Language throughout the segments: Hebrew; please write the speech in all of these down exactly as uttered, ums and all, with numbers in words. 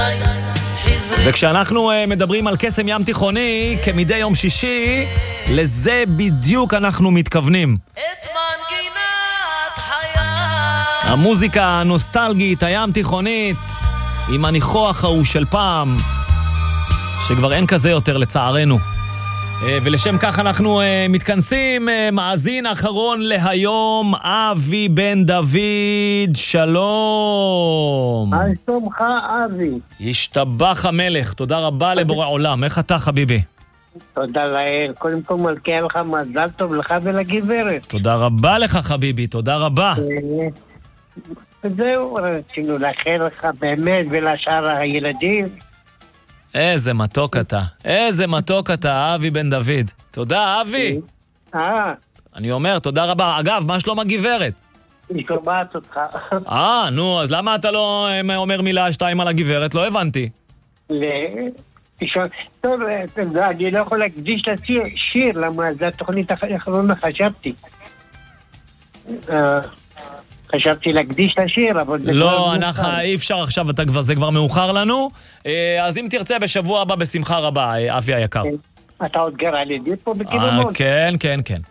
וכשאנחנו מדברים על קסם ים תיכוני כמדי יום שישי, לזה בדיוק אנחנו מתכוונים. המוזיקה הנוסטלגית, הים תיכונית, עם הניחוח ההוא של פעם, שכבר אין כזה יותר לצערנו. ולשם כך אנחנו מתכנסים. מאזין אחרון להיום, אבי בן דוד, שלום. היי שלומך אבי. ישתבח המלך, תודה רבה לבורא עולם. איך אתה חביבי? תודה לאל, קודם כל מלכייה לך מזל טוב לך ולגברת. תודה רבה לך חביבי, תודה רבה. וזהו, רצינו לאחל לך באמת ולשאר הילדים. איזה מתוק אתה, איזה מתוק אתה, אבי בן דוד. תודה, אבי. אה. אני אומר, תודה רבה. אגב, מה שלום הגברת? היא שומעת אותך. אה, נו, אז למה אתה לא אומר מילה שתיים על הגברת? לא הבנתי. לא. טוב, אני לא יכול להקדיש לשיר, שיר, למה זו התוכנית האחרונה חשבתי. חשבתי להקדיש לשיר, אבל זה לא, אנחנו, אי אפשר עכשיו, אתה כבר, זה כבר מאוחר לנו. אז אם תרצה בשבוע הבא, בשמחה רבה, אבי היקר. אתה עוד גר על ידי פה בקילומון? כן, כן, כן.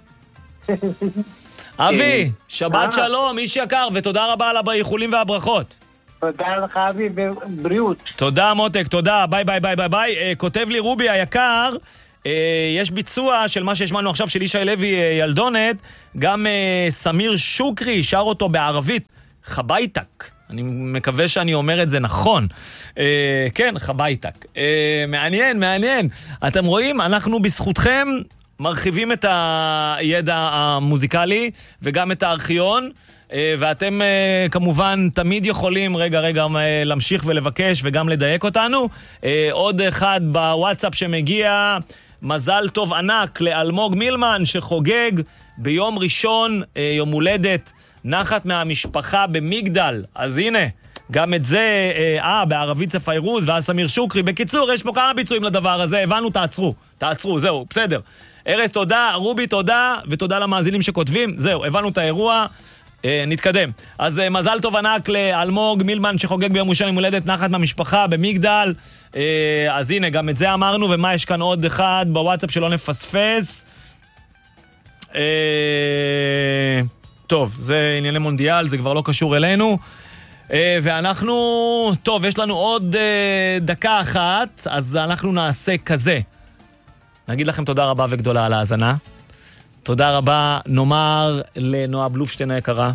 אבי, שבת שלום, איש יקר, ותודה רבה על האיחולים והברכות. תודה לך אבי, בבריאות. תודה מותק, תודה, ביי ביי ביי ביי ביי. כותב לי רובי היקר, יש ביצוע של מה שהשמענו עכשיו של ישי לוי ילדונת, גם סמיר שוקרי שר אותו בערבית, חבייטק. אני מקווה שאני אומר את זה נכון. כן, חבייטק. מעניין, מעניין. אתם רואים, אנחנו בזכותכם מרחיבים את הידע המוזיקלי וגם את הארכיון, ואתם כמובן תמיד יכולים רגע רגע להמשיך ולבקש וגם לדייק אותנו. עוד אחד בוואטסאפ שמגיע, מזל טוב ענק לאלמוג מילמן שחוגג ביום ראשון יום הולדת, נחת מהמשפחה במגדל. אז הנה, גם את זה, אה, בערבית זה פיירוז ואז סמיר שוקרי. בקיצור, יש פה כמה ביצועים לדבר הזה, הבנו, תעצרו, תעצרו, זהו, בסדר. ארז תודה, רובי תודה, ותודה למאזינים שכותבים, זהו, הבנו את האירוע. אה, נתקדם. אז אה, מזל טוב ענק לאלמוג מילמן שחוגג ביום ראשון יום הולדת, נחת מהמשפחה במגדל. אה, אז הנה, גם את זה אמרנו, ומה יש כאן עוד אחד בוואטסאפ שלא נפספס. אה, טוב, זה ענייני מונדיאל, זה כבר לא קשור אלינו. אה, ואנחנו, טוב, יש לנו עוד אה, דקה אחת, אז אנחנו נעשה כזה. נגיד לכם תודה רבה וגדולה על ההאזנה. תודה רבה, נאמר לנועה בלופשטיין היקרה,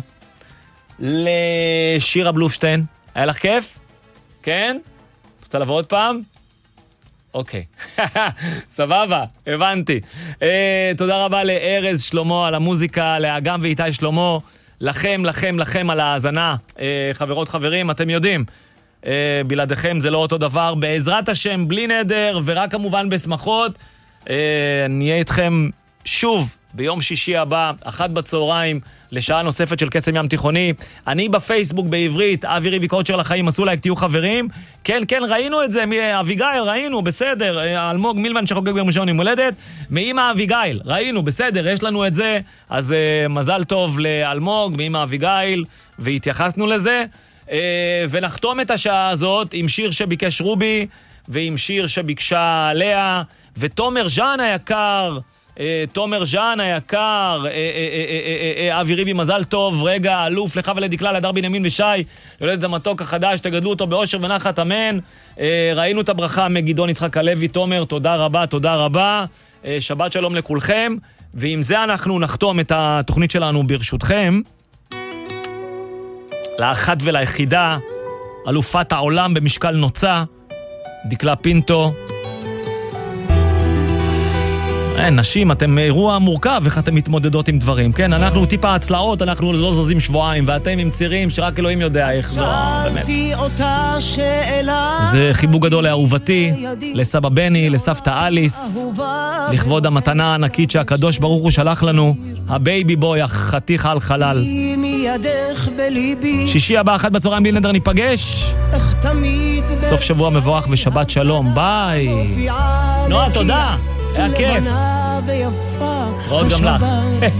לשירה בלופשטיין. היה לך כיף? כן? רוצה לבוא עוד פעם? אוקיי. סבבה, הבנתי. אה, תודה רבה לארז שלמה על המוזיקה, לאגם ואיתי שלמה, לכם, לכם, לכם על ההאזנה. אה, חברות, חברים, אתם יודעים, אה, בלעדיכם זה לא אותו דבר. בעזרת השם, בלי נדר, ורק כמובן בשמחות, אה, נהיה איתכם שוב ביום שישי הבא, אחת בצהריים, לשעה נוספת של קסם ים תיכוני. אני בפייסבוק בעברית, אבי ריבי קוצ'ר לחיים, עשו לייק, תהיו חברים. כן, כן, ראינו את זה, אביגיל, ראינו, בסדר. אלמוג מילמן שחוגג ביום ראשון יום הולדת, מאמא אביגיל, ראינו, בסדר, יש לנו את זה. אז uh, מזל טוב לאלמוג, מאמא אביגיל, והתייחסנו לזה. Uh, ונחתום את השעה הזאת עם שיר שביקש רובי, ועם שיר שביקשה לאה, ותומר ז'אן היקר, תומר ז'אן היקר, אבי ריבי מזל טוב, רגע, אלוף לך ולדקלה, לדר בנימין ושי, יולדת המתוק החדש, תגדלו אותו באושר ונחת, אמן. ראינו את הברכה מגידון יצחק הלוי. תומר, תודה רבה, תודה רבה, שבת שלום לכולכם. ועם זה אנחנו נחתום את התוכנית שלנו ברשותכם, לאחת וליחידה, אלופת העולם במשקל נוצה, דקלה פינטו. אין, נשים, אתם אירוע מורכב, איך אתם מתמודדות עם דברים, כן? אנחנו טיפה הצלעות, אנחנו לא זזים שבועיים, ואתם עם צירים שרק אלוהים יודע איך, לא, באמת. זה חיבוק גדול לאהובתי, לסבא בני, לסבתא אליס, לכבוד המתנה הענקית שהקדוש ברוך הוא שלח לנו, הבייבי בוי, החתיך על חלל. שישי הבא, אחת בצהריים בלי נדר, ניפגש. סוף שבוע מבורך ושבת שלום, ביי. נועה, תודה. היה כיף. עוד גם לך.